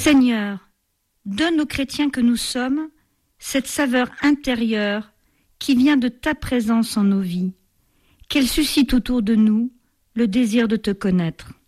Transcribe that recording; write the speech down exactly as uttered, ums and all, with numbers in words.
Seigneur, donne aux chrétiens que nous sommes cette saveur intérieure qui vient de ta présence en nos vies, qu'elle suscite autour de nous le désir de te connaître.